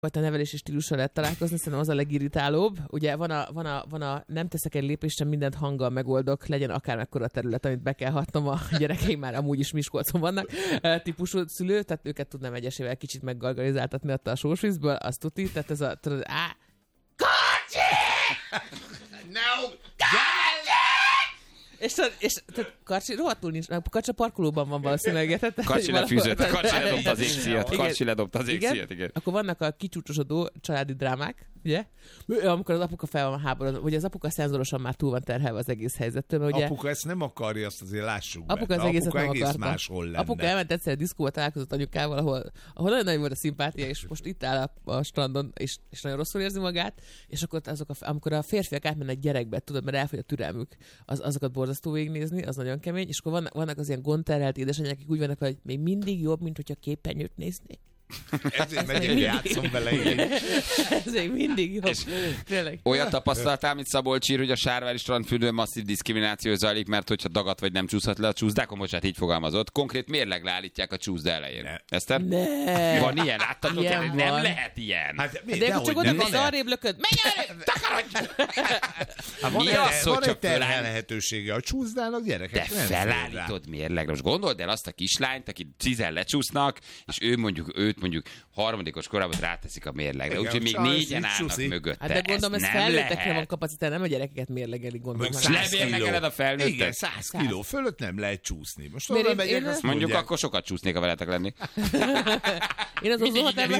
vagy a nevelési stílussal lehet találkozni, szerintem az a legirritálóbb. Ugye van a nem teszek egy lépést, sem mindent hanggal megoldok, legyen akármekkora terület, amit be kell hatnom, a gyerekeim már amúgy is Miskolcon vannak, típusú szülő, tehát őket tudnám egyesével kicsit meggargalizáltatni a sósvízből, azt tuti, tehát ez a, tudod, Kocsi! No! És tehát Karcsi rohadtul nincs, Karcsi a parkolóban van valószínűleg. Karcsi lefűzött, Karcsi ledobta az égszíjat. Karcsi ledobta az égszíjat, igen. Akkor vannak a kicsúcsosodó családi drámák, ugye? Amikor az apuka fel van háborodva, ugye az apuka szenzorosan már túl van terhelve az egész helyzettől. Ugye apuka ezt nem akarja, azt azért lássuk be. Apuka az egészet nem egész akarta. máshol lenne. Apuka elment egyszer a diszkóba, találkozott anyukával, ahol nagyon nagy volt a szimpátia, és most itt áll a strandon, és nagyon rosszul érzi magát, és akkor amikor a férfiak átmennek gyerekbe, tudod, mert elfogy a türelmük, azokat borzasztó végignézni, az nagyon kemény, és akkor vannak az ilyen gondterhelt édesanyák, akik úgy vannak, hogy még mindig jobb, mint hogyha képernyőt néznék. Ezért megyek, játszom vele így. Ez még mindig jobb. Tényleg. Olyat tapasztaltál, mint Szabolcs ír, hogy a Sárvári strandfürdőn masszív diszkrimináció zajlik, mert hogyha dagat vagy nem csúszhat le a csúszdákon, bocsánat, így fogalmazott. Konkrét mérleg leállítják a csúszda elején. Eszter? Ne. Van ilyen? Láttatok? Ilyen Nem van. lehet ilyen. Hát, De akkor csak oda az arrébb lököd. Menj arrébb! Takarodj! Mi az, hogy van egy csak terhel lehetősége. A csúszdának gyerekek de nem felállítod mérlegre. Most gondold el azt a kislányt, aki 10 lecsúsznak, és őt mondjuk harmadikos korában ráteszik a mérlegre. Úgyhogy még 4-en állnak mögötte. Hát de gondolom, ez nem felnőttekre lehet. van kapacitás, nem a gyerekeket mérlegelik, gondolom. Meg Hát. 100 Lemérlegeled a felnőttet? Igen, 100 kiló fölött nem lehet csúszni. Most Miért oda én- megyek, én- azt Mondjuk mondják, akkor sokat csúsznék, ha veletek lenni. Én az úzóhatámban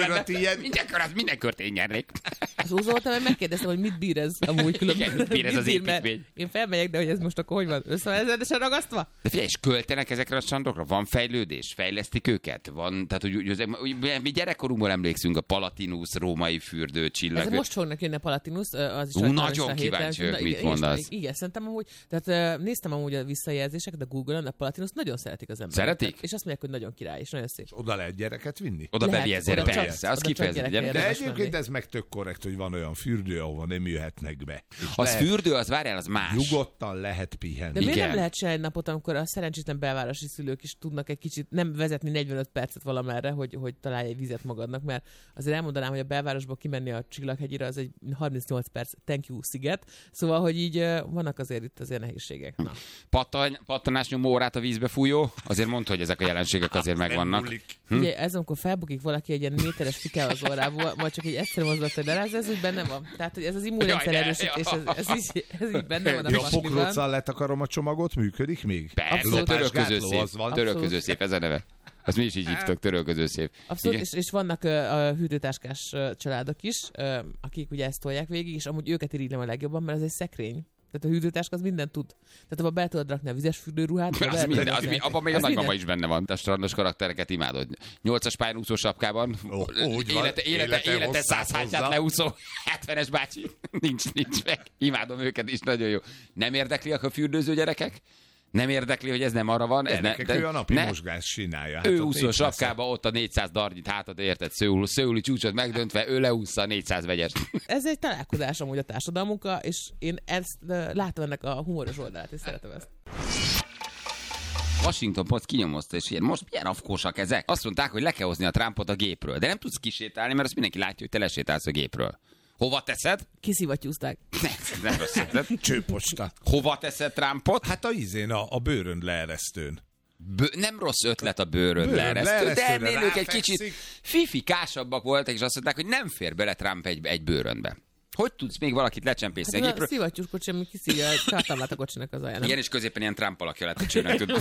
Minden kört én nyernék. megkérdeztem, hogy mit bír ez amúgy különben. Igen, mit bír ez az mert építmény? Én felmegyek, de hogy ez most akkor hogy van? Összevezedesen ragasztva? De figyelj, és költenek ezekre a strandokra? Van fejlődés? Fejlesztik őket? Van, tehát mi gyerekkorunkból emlékszünk a Palatinus, római fürdő, Ez csillag. most fognak jönni a Palatinus, az is Nagyon kíváncsi vagyok, mit mondasz. Igen, szerintem amúgy, tehát néztem amúgy a visszajelzéseket a Google-on, a Palatinus nagyon szeretik az emberek. Szeretik? És azt mondják, hogy nagyon király, és nagyon szép. oda lehet gyereket vinni. Oda Lehet, beviezére, oda csak- persze, az oda csak kifejezetten. gyerekek De érdemes egyébként menni. ez meg tök korrekt, hogy van olyan fürdő, ahova nem jöhetnek be. És Az lehet, fürdő, az várjál, az más. nyugodtan lehet pihenni. De miért Igen. nem lehet csinálni egy napot, amikor a szerencsétlen belvárosi szülők is tudnak egy kicsit nem vezetni 45 percet valamerre, hogy találj egy vizet magadnak, mert azért elmondanám, hogy a belvárosból kimenni a Csillaghegyire az egy 38 perc thank you sziget, szóval, hogy így vannak azért itt azért nehézségek. Na. Pattanás nyomó órát a vízbe fújó, azért mondta, hogy ezek a jelenségek azért megvannak. Ugye ez, amikor felbukik valaki egy ilyen méteres fikával az orrából, majd csak egy egyszerű mozdulat, hogy leráz, ez úgy benne van. Tehát, hogy ez az immunrendszer Jaj, de- erősítés, ez így benne van a Ja, pakliban. pokróccal letakarom a csomagot, működik még? Persze, Lopásgátló, törölközőszép. az van. Törölközőszép, ez a neve. Azt mi is így hívtok, törölközőszép. Abszolút, Igen. és vannak a hűtőtáskás családok is, akik ugye ezt tolják végig, és amúgy őket irigylem a legjobban, mert ez egy szekrény. Tehát a hűtőtáska az mindent tud. Tehát abban be tudod rakni a vizes fürdőruhát. Abban még a nagymama is benne van. A strandos karaktereket imádod. 8-as pályán úszó sapkában. úgy van. Élete hosszát 100 hátját hozza. leúszó 70-es bácsi. Nincs meg. Imádom őket is, nagyon jó. Nem érdekliak a fürdőző gyerekek? Nem érdekli, hogy ez nem arra van? Ez Nekik ő a napi mozgást csinálja. Hát ő ott úszó nincs sapkába, ott a 400 darnyit hátad, érted? Szőuli csúcsot megdöntve, ő leúszza a 400 vegyest. Ez egy találkozás amúgy a társadalmunkkal, és én ezt látom ennek a humoros oldalát, és szeretem ezt. Washington Post kinyomozta, és ilyen, most milyen afkósak ezek? Azt mondták, hogy le kell hozni a Trumpot a gépről, de nem tudsz kisétálni, mert azt mindenki látja, hogy te lesétálsz a gépről. Hova teszed? Kiszivattyúzták. Nem rossz ötlet. Csőposta. Hova teszed Trumpot? Hát a izén, a bőrönd leeresztőn. Nem rossz ötlet a bőrön Bőrön leeresztő, de leeresztőre ennél ők egy ráfekszik. kicsit fifikásabbak voltak, és azt mondták, hogy nem fér bele Trump egy bőrönbe. Hogy tudsz még valakit lecsempészni Hát a a gépről? szivattyús kocsi, ami kiszívja a csártámlát a kocsinak az alján. Igen, és középen ilyen Trump alakja lett a csőnek. tudod.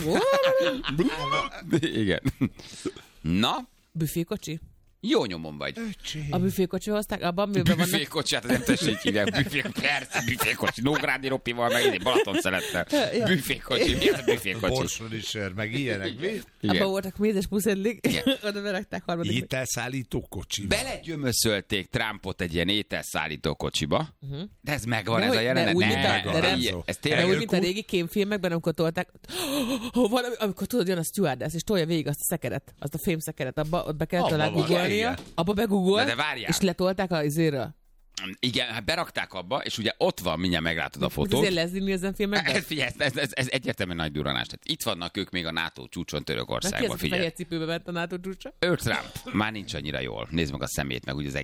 Igen. Na, Büfékocsi? jó nyomon vagy. A büfékocsi hozták, abban miben vannak... Büfékocsi, hát az nem tessék hívják. Persze, büfékocsi. Nógrádi Ropival, meg én Balaton szerettem. Ja. Büfékocsi. Mi az a büfékocsi? Borsodi sör, meg ilyenek. Mi? Abban Igen. voltak mézes puszedlik, Igen. oda berakták harmadik. Ételszállító kocsi. Belegyömöszölték Trumpot egy ilyen ételszállító kocsiba, de ez megvan, De ez a hogy- jelenet. de úgy, mint a- Nem, de nem- ilyen- ez De tényleg úgy, mint a régi kémfilmekben, amikor tolták, amikor tudod, jön a stewardess, és tolja végig azt a szekeret, azt a fémszekeret, abba ott be kellett Abba talán van, googolnia, igen. abba begoogolt, De várjál. és letolták a izéről. Igen, hát berakták abba, és ugye ott van, mindjárt meglátod a fotót. Azért Leslie Nielsen filmekben? Figyelj, ez egyértelműen nagy durranás. Tehát itt vannak ők még a NATO csúcson Ki Törökországban, az, a figyelj. fehér cipőbe ment a NATO csúcsa? Ő Trump már nincs annyira jól. Nézd meg a szemét, meg úgy az